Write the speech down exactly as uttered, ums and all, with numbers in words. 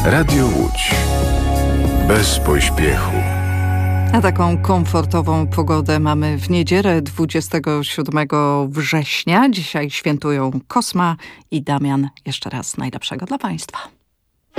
Radio Łódź. Bez pośpiechu. A taką komfortową pogodę mamy w niedzielę dwudziestego siódmego września. Dzisiaj świętują Kosma i Damian. Jeszcze raz najlepszego dla Państwa.